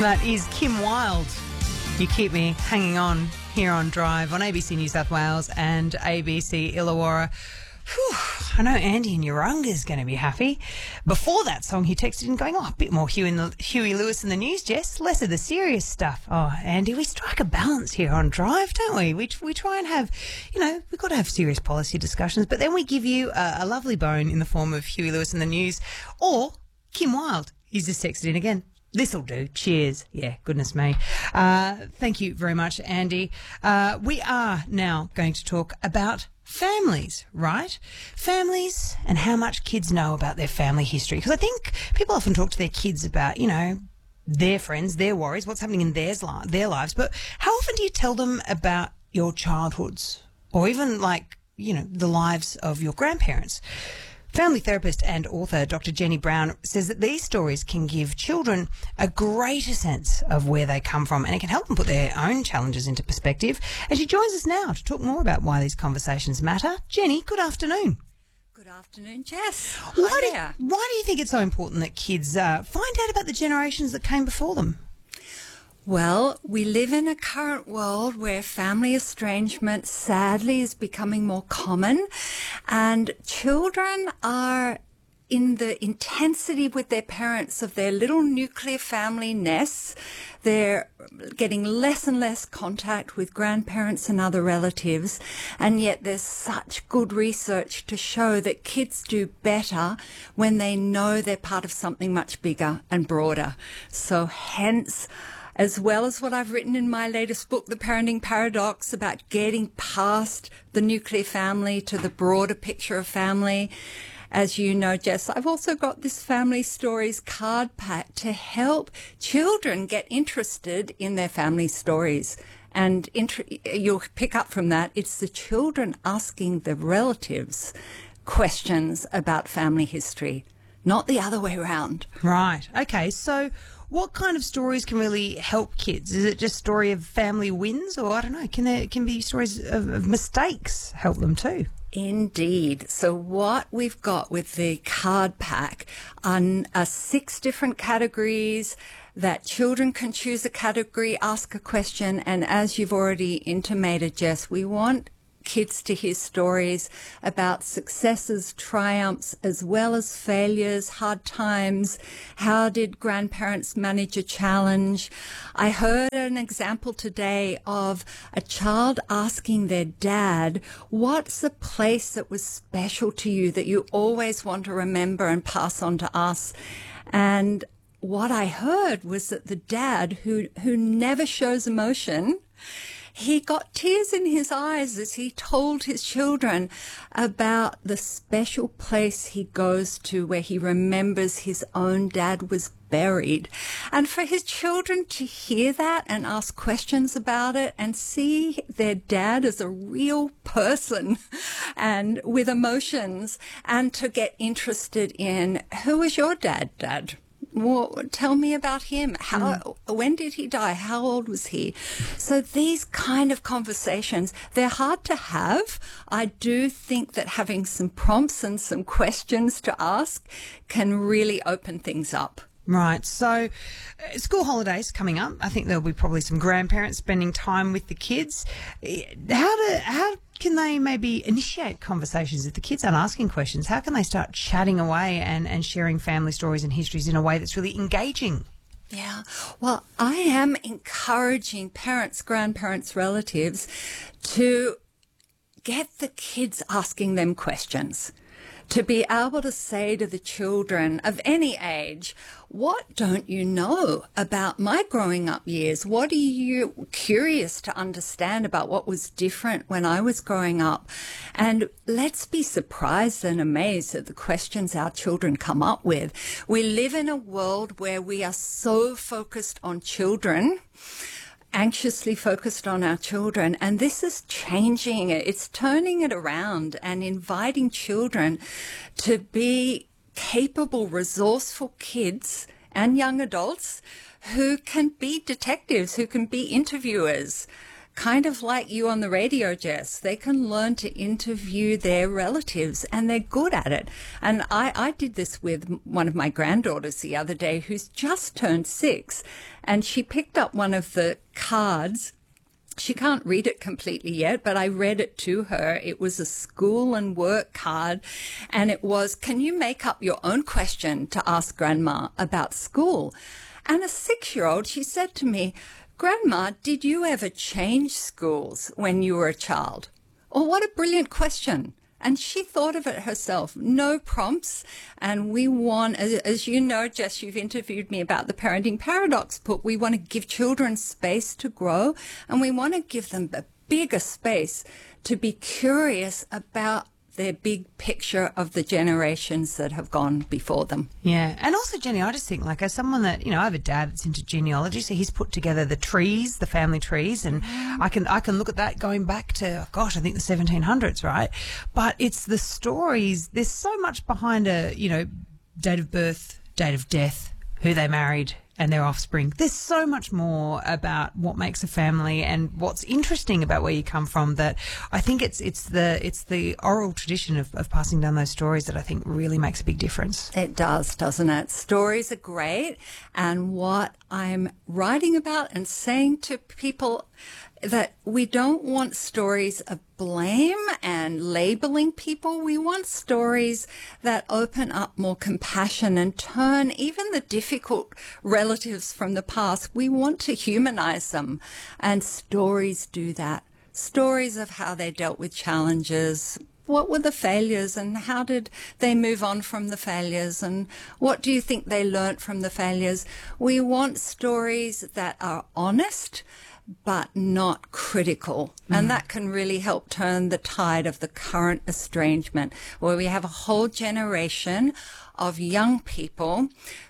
That is Kim Wilde. You keep me hanging on here on Drive on ABC New South Wales and ABC Illawarra. Whew, I know Andy in Urunga is going to be happy. Before that song, he texted in going, a bit more Huey Lewis in the news, Jess, less of the serious stuff. Oh, Andy, we strike a balance here on Drive, don't we? We try and have, we've got to have serious policy discussions, but then we give you a lovely bone in the form of Huey Lewis in the news or Kim Wilde. He's just texted in again. This'll do. Cheers. Yeah, goodness me. Thank you very much, Andy. We are now going to talk about families, right? Families and how much kids know about their family history. Because I think people often talk to their kids about, their friends, their worries, what's happening in their lives. But how often do you tell them about your childhoods or even the lives of your grandparents? Family therapist and author Dr. Jenny Brown says that these stories can give children a greater sense of where they come from and it can help them put their own challenges into perspective. And she joins us now to talk more about why these conversations matter. Jenny, good afternoon. Good afternoon, Jess. Why do you think it's so important that kids find out about the generations that came before them? Well, we live in a current world where family estrangement sadly is becoming more common, and children are in the intensity with their parents of their little nuclear family nests. They're getting less and less contact with grandparents and other relatives, and yet there's such good research to show that kids do better when they know they're part of something much bigger and broader. So hence, as well as what I've written in my latest book, The Parenting Paradox, about getting past the nuclear family to the broader picture of family. As you know, Jess, I've also got this Family Stories card pack to help children get interested in their family stories. And you'll pick up from that, it's the children asking the relatives questions about family history, not the other way around. Right. Okay. So what kind of stories can really help kids? Is it just story of family wins, or I don't know, can be stories of mistakes help them too? Indeed. So what we've got with the card pack are 6 different categories that children can choose a category, ask a question, and as you've already intimated, Jess, we want kids to hear stories about successes, triumphs, as well as failures, hard times. How did grandparents manage a challenge? I heard an example today of a child asking their dad, what's a place that was special to you that you always want to remember and pass on to us? And what I heard was that the dad, who never shows emotion, he got tears in his eyes as he told his children about the special place he goes to where he remembers his own dad was buried. And for his children to hear that and ask questions about it and see their dad as a real person and with emotions, and to get interested in, who was your dad? Well, tell me about him. When did he die? How old was he? So these kind of conversations, they're hard to have. I do think that having some prompts and some questions to ask can really open things up. Right. So school holidays coming up. I think there'll be probably some grandparents spending time with the kids. How can they maybe initiate conversations if the kids aren't asking questions? How can they start chatting away and sharing family stories and histories in a way that's really engaging? Yeah. Well, I am encouraging parents, grandparents, relatives to get the kids asking them questions. To be able to say to the children of any age, what don't you know about my growing up years? What are you curious to understand about what was different when I was growing up? And let's be surprised and amazed at the questions our children come up with. We live in a world where we are so focused on children, anxiously focused on our children, and this is changing it. It's turning it around and inviting children to be capable, resourceful kids and young adults who can be detectives, who can be interviewers, kind of like you on the radio, Jess. They can learn to interview their relatives, and they're good at it. And I did this with one of my granddaughters the other day who's just turned 6, and she picked up one of the cards. She can't read it completely yet, but I read it to her. It was a school and work card, and it was, can you make up your own question to ask Grandma about school? And a 6-year-old, she said to me, Grandma, did you ever change schools when you were a child? Oh, what a brilliant question. And she thought of it herself, no prompts. And we want, as you know, Jess, you've interviewed me about the parenting paradox book. We want to give children space to grow, and we want to give them a bigger space to be curious about their big picture of the generations that have gone before them. Yeah. And also, Jenny, I just think, like, as someone that, I have a dad that's into genealogy, so he's put together the trees, the family trees, and I can look at that going back to, I think the 1700s, right? But it's the stories. There's so much behind a, date of birth, date of death, who they married, and their offspring. There's so much more about what makes a family and what's interesting about where you come from, that I think it's the oral tradition of passing down those stories that I think really makes a big difference. It does, doesn't it? Stories are great. And what I'm writing about and saying to people, that we don't want stories of blame and labeling people. We want stories that open up more compassion and turn even the difficult relatives from the past. We want to humanize them, and stories do that. Stories of how they dealt with challenges. What were the failures, and how did they move on from the failures, and what do you think they learnt from the failures? We want stories that are honest but not critical. And that can really help turn the tide of the current estrangement, where we have a whole generation of young people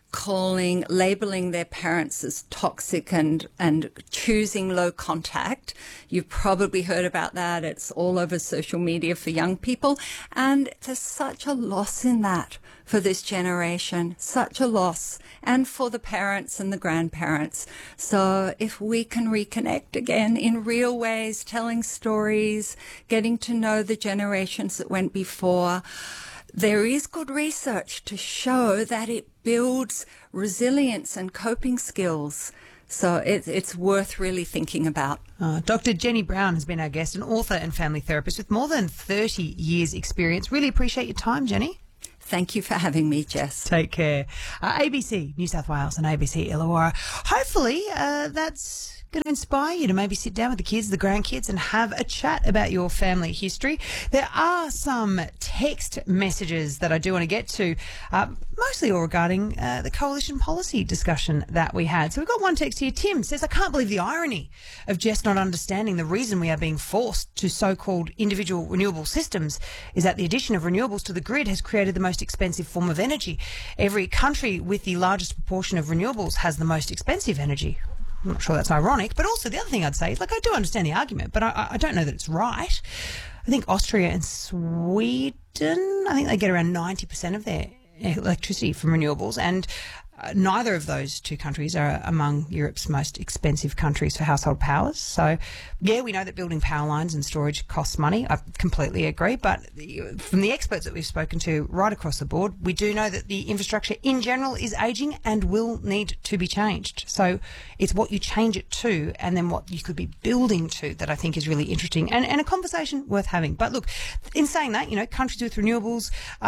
labeling their parents as toxic and choosing low contact. You've probably heard about that. It's all over social media for young people. And there's such a loss in that for this generation, such a loss, and for the parents and the grandparents. So if we can reconnect again in real ways, telling stories, getting to know the generations that went before, there is good research to show that it builds resilience and coping skills. So it's worth really thinking about. Dr. Jenny Brown has been our guest, an author and family therapist with more than 30 years' experience. Really appreciate your time, Jenny. Thank you for having me, Jess. Take care. ABC New South Wales and ABC Illawarra. Hopefully that's going to inspire you to maybe sit down with the kids, the grandkids, and have a chat about your family history. There are some text messages that I do want to get to, mostly all regarding the coalition policy discussion that we had. So we've got one text here. Tim says, I can't believe the irony of Jess not understanding the reason we are being forced to so-called individual renewable systems is that the addition of renewables to the grid has created the most expensive form of energy. Every country with the largest proportion of renewables has the most expensive energy. I'm not sure that's ironic, but also the other thing I'd say is, I do understand the argument, but I don't know that it's right. I think Austria and Sweden, I think they get around 90% of their electricity from renewables, and neither of those two countries are among Europe's most expensive countries for household powers. So, yeah, we know that building power lines and storage costs money. I completely agree. But from the experts that we've spoken to right across the board, we do know that the infrastructure in general is ageing and will need to be changed. So it's what you change it to and then what you could be building to that I think is really interesting and a conversation worth having. But look, in saying that, countries with renewables,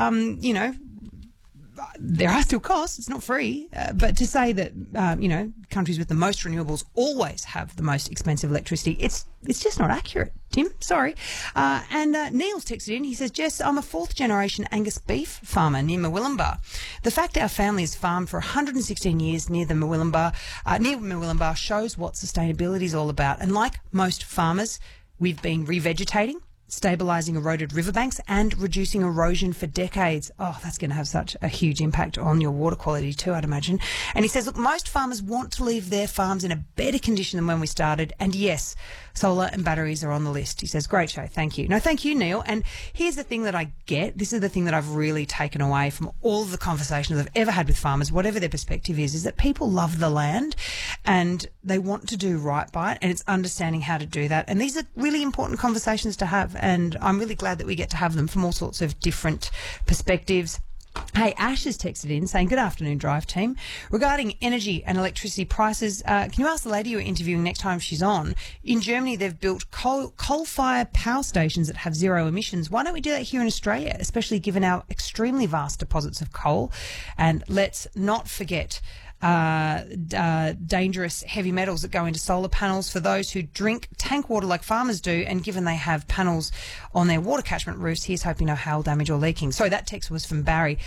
there are still costs. It's not free. But to say that, countries with the most renewables always have the most expensive electricity, it's just not accurate, Tim. Sorry. And Neil's texted in. He says, Jess, I'm a 4th generation Angus beef farmer near Murwillumbah. The fact our family has farmed for 116 years near Murwillumbah shows what sustainability is all about. And like most farmers, we've been revegetating, stabilising eroded riverbanks and reducing erosion for decades. Oh, that's going to have such a huge impact on your water quality too, I'd imagine. And he says, look, most farmers want to leave their farms in a better condition than when we started. And yes, solar and batteries are on the list. He says, great show. Thank you. No, thank you, Neil. And here's the thing that I get. This is the thing that I've really taken away from all of the conversations I've ever had with farmers, whatever their perspective is that people love the land and they want to do right by it. And it's understanding how to do that. And these are really important conversations to have. And I'm really glad that we get to have them from all sorts of different perspectives. Hey, Ash has texted in saying, good afternoon, Drive team. Regarding energy and electricity prices, can you ask the lady you're interviewing next time she's on? In Germany, they've built coal-fired power stations that have zero emissions. Why don't we do that here in Australia, especially given our extremely vast deposits of coal? And let's not forget dangerous heavy metals that go into solar panels for those who drink tank water like farmers do, and given they have panels on their water catchment roofs, here's hoping no hail damage or leaking. So that text was from Barry.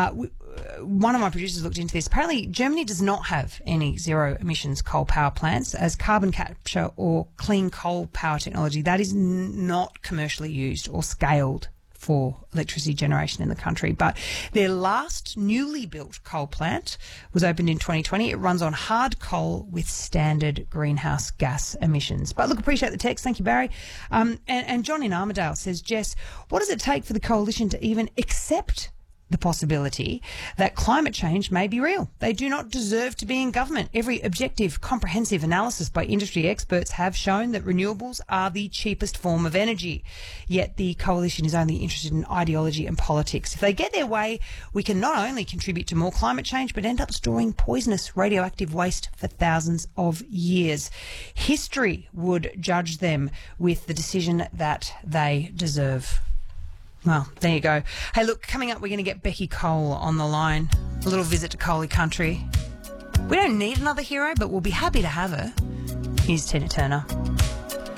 One of my producers looked into this. Apparently, Germany does not have any zero emissions coal power plants, as carbon capture or clean coal power technology that is not commercially used or scaled for electricity generation in the country. But their last newly built coal plant was opened in 2020. It runs on hard coal with standard greenhouse gas emissions. But look, appreciate the text. Thank you, Barry. And John in Armidale says, Jess, what does it take for the coalition to even accept the possibility that climate change may be real? They do not deserve to be in government. Every objective, comprehensive analysis by industry experts have shown that renewables are the cheapest form of energy. Yet the coalition is only interested in ideology and politics. If they get their way, we can not only contribute to more climate change, but end up storing poisonous radioactive waste for thousands of years. History would judge them with the decision that they deserve. Well, there you go. Hey, look, coming up, we're going to get Becky Cole on the line. A little visit to Coley Country. We don't need another hero, but we'll be happy to have her. Here's Tina Turner.